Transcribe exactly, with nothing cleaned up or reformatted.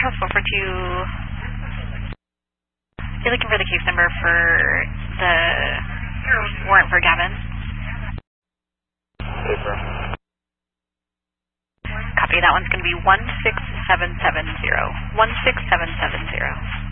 House four four two. You're looking for the case number for the warrant for Gavin? Paper. Copy. That one's going to be one six seven seven zero. one six seven seven zero.